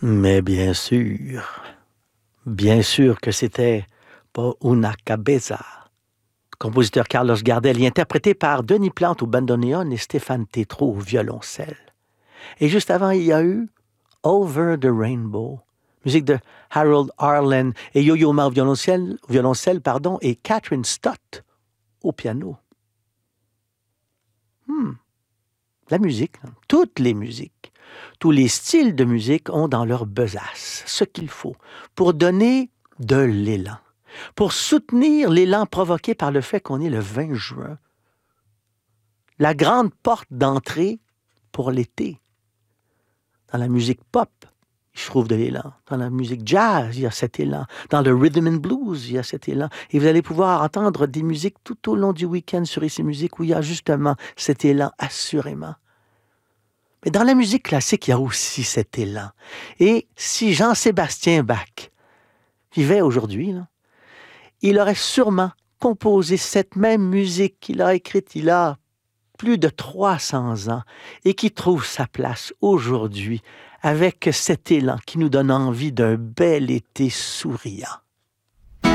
Mais bien sûr que c'était pas Una Cabeza. Compositeur Carlos Gardel, interprété par Denis Plante au bandoneon et Stéphane Tétrault au violoncelle. Et juste avant, il y a eu Over the Rainbow, musique de Harold Arlen et Yo-Yo Ma au violoncelle, et Catherine Stott au piano. La musique, toutes les musiques, tous les styles de musique ont dans leur besace ce qu'il faut pour donner de l'élan, pour soutenir l'élan provoqué par le fait qu'on est le 20 juin. La grande porte d'entrée pour l'été. Dans la musique pop, je trouve de l'élan. Dans la musique jazz, il y a cet élan. Dans le rhythm and blues, il y a cet élan. Et vous allez pouvoir entendre des musiques tout au long du week-end sur ici musique où il y a justement cet élan, assurément. Mais dans la musique classique, il y a aussi cet élan. Et si Jean-Sébastien Bach vivait aujourd'hui, là, il aurait sûrement composé cette même musique qu'il a écrite il a plus de 300 ans et qui trouve sa place aujourd'hui avec cet élan qui nous donne envie d'un bel été souriant.